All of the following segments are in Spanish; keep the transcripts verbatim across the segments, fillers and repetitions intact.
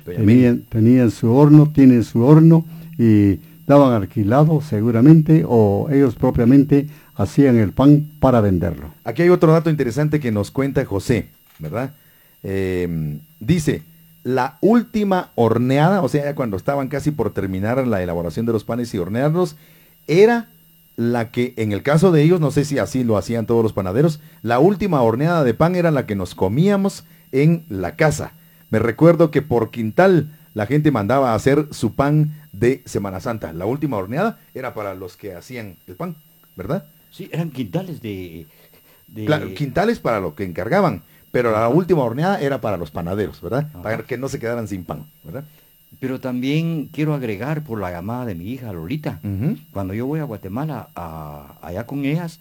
Tenían, tenían su horno, tienen su horno y daban alquilado seguramente o ellos propiamente hacían el pan para venderlo. Aquí hay otro dato interesante que nos cuenta José, ¿verdad? Eh, dice, la última horneada, o sea, cuando estaban casi por terminar la elaboración de los panes y hornearlos, era la que, en el caso de ellos, no sé si así lo hacían todos los panaderos, la última horneada de pan era la que nos comíamos en la casa. Me recuerdo que por quintal la gente mandaba a hacer su pan de Semana Santa. La última horneada era para los que hacían el pan, ¿verdad? Sí, eran quintales de... de... Claro, quintales para lo que encargaban, pero la última horneada era para los panaderos, ¿verdad? Ajá. Para que no se quedaran sin pan, ¿verdad? Pero también quiero agregar por la llamada de mi hija Lolita. Uh-huh. Cuando yo voy a Guatemala, a, allá con ellas,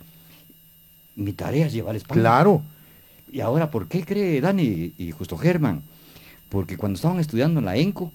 mi tarea es llevarles pan. Claro. Y ahora, ¿por qué cree Dani y Justo Germán? Porque cuando estaban estudiando en la ENCO,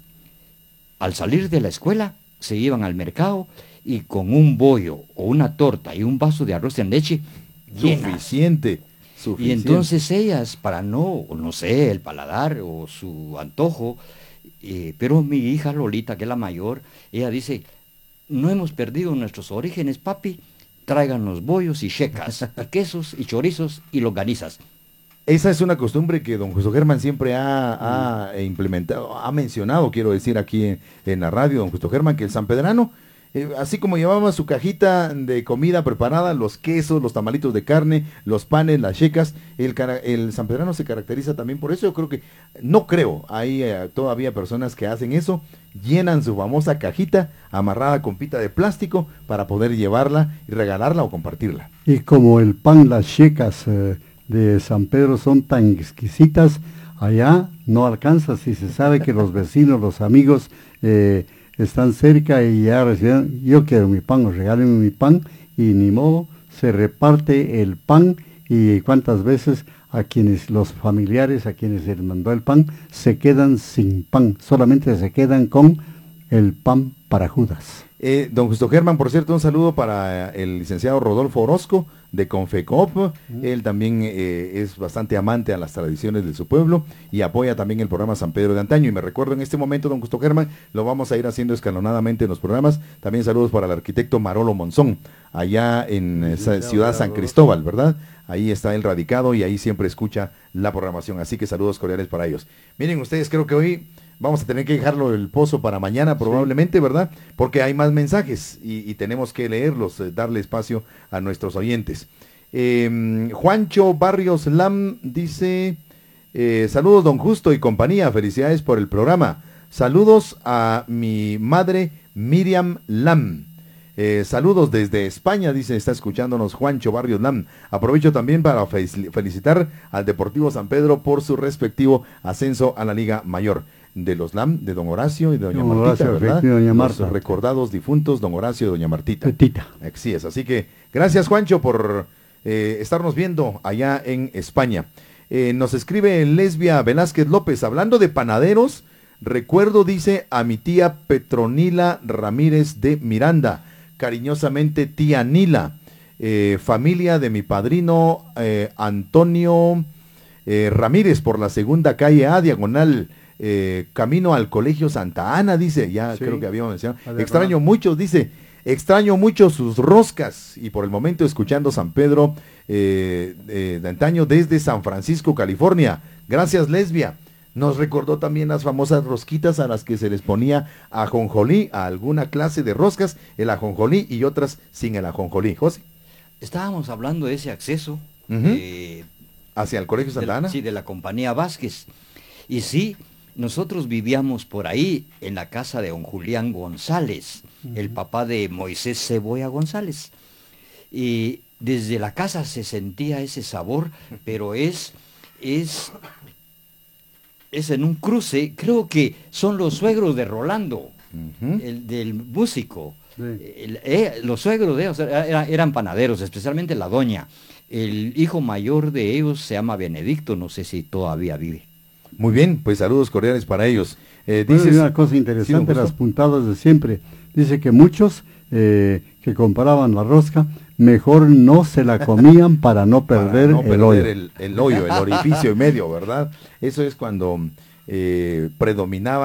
al salir de la escuela, se iban al mercado y con un bollo o una torta y un vaso de arroz en leche, suficiente, suficiente. Y entonces ellas, para no, no sé, el paladar o su antojo, eh, pero mi hija Lolita, que es la mayor, ella dice, no hemos perdido nuestros orígenes, papi, traigan los bollos y checas, y quesos y chorizos y longanizas. Esa es una costumbre que don José Germán siempre ha, ha implementado, ha mencionado, quiero decir aquí en, en la radio, don José Germán, que el sanpedrano, eh, así como llevaba su cajita de comida preparada, los quesos, los tamalitos de carne, los panes, las checas, el, el sanpedrano se caracteriza también por eso. Yo creo que, no creo, hay eh, todavía personas que hacen eso, llenan su famosa cajita amarrada con pita de plástico para poder llevarla y regalarla o compartirla. Y como el pan, las checas eh, de San Pedro son tan exquisitas, allá no alcanza si se sabe que los vecinos, los amigos eh, están cerca y ya reciben, yo quiero mi pan, o regálenme mi pan, y ni modo, se reparte el pan, y cuántas veces a quienes, los familiares, a quienes se les mandó el pan, se quedan sin pan, solamente se quedan con el pan para Judas. Eh, don Justo Germán, por cierto, un saludo para el licenciado Rodolfo Orozco de Confecop. Uh-huh. Él también eh, es bastante amante a las tradiciones de su pueblo y apoya también el programa San Pedro de Antaño. Y me recuerdo en este momento, don Justo Germán, lo vamos a ir haciendo escalonadamente en los programas. También saludos para el arquitecto Marolo Monzón, allá en eh, sí, Ciudad San Cristóbal, ¿verdad? Ahí está él radicado y ahí siempre escucha la programación. Así que saludos cordiales para ellos. Miren ustedes, creo que hoy vamos a tener que dejarlo el pozo para mañana probablemente, sí, ¿verdad? Porque hay más mensajes y, y tenemos que leerlos, eh, darle espacio a nuestros oyentes. Eh, Juancho Barrios Lam dice, eh, saludos don Justo y compañía, felicidades por el programa. Saludos a mi madre Miriam Lam. Eh, saludos desde España, dice, está escuchándonos Juancho Barrios Lam. Aprovecho también para felicitar al Deportivo San Pedro por su respectivo ascenso a la Liga Mayor. De los Lam, de don Horacio y de doña don Martita, Horacio, ¿verdad? Doña Marta. Los recordados difuntos, don Horacio y doña Martita. Tita. Así es, así que gracias Juancho por eh, estarnos viendo allá en España. Eh, nos escribe Lesbia Velázquez López, hablando de panaderos, recuerdo, dice, a mi tía Petronila Ramírez de Miranda, cariñosamente tía Nila, eh, familia de mi padrino eh, Antonio eh, Ramírez, por la segunda calle A, diagonal, Eh, camino al Colegio Santa Ana, dice, ya sí, creo que habíamos mencionado. Extraño mucho, dice, extraño mucho sus roscas, y por el momento escuchando San Pedro eh, eh, de antaño desde San Francisco, California. Gracias, Lesbia. Nos recordó también las famosas rosquitas a las que se les ponía ajonjolí, a alguna clase de roscas, el ajonjolí y otras sin el ajonjolí. José. Estábamos hablando de ese acceso uh-huh. eh, hacia el Colegio Santa Ana. Sí, de la compañía Vázquez. Y sí, nosotros vivíamos por ahí, en la casa de don Julián González, uh-huh. el papá de Moisés Cebolla González. Y desde la casa se sentía ese sabor, pero es, es, es en un cruce, creo que son los suegros de Rolando, uh-huh. el del músico. Sí. El, eh, los suegros de ellos era, eran panaderos, especialmente la doña. El hijo mayor de ellos se llama Benedicto, no sé si todavía vive. Muy bien, pues saludos cordiales para ellos. Eh, dices, bueno, una cosa interesante, sí, las puntadas de siempre. Dice que muchos eh, que compraban la rosca, mejor no se la comían para no perder, para no el, perder hoyo. El, el hoyo, el orificio en medio, ¿verdad? Eso es cuando eh, predominaba